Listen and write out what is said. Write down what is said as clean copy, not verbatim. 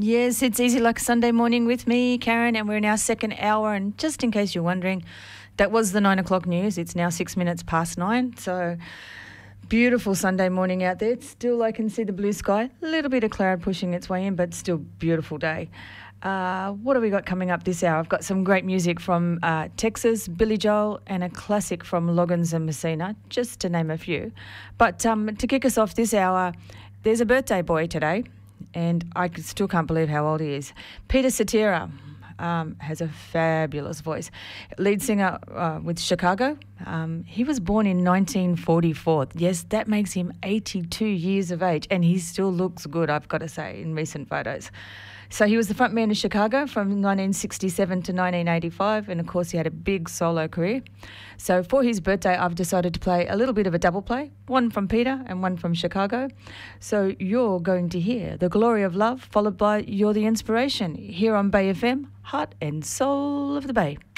Yes, it's Easy Like a Sunday Morning with me, Karen, and we're in our second hour. And just in case you're wondering, that was the 9 o'clock news. It's now 6 minutes past 9. So beautiful Sunday morning out there. It's still, I can see the blue sky. A little bit of cloud pushing its way in, but still beautiful day. What have we got coming up this hour? I've got some great music from Texas, Billy Joel, and a classic from Loggins and Messina, just to name a few. But to kick us off this hour, there's a birthday boy today, and I still can't believe how old he is. Peter Cetera has a fabulous voice. Lead singer with Chicago. He was born in 1944. Yes, that makes him 82 years of age, and he still looks good, I've got to say, in recent photos. So he was the front man of Chicago from 1967 to 1985, and of course he had a big solo career. So for his birthday, I've decided to play a little bit of a double play, one from Peter and one from Chicago. So you're going to hear The Glory of Love, followed by You're the Inspiration, here on Bay FM, heart and soul of the Bay.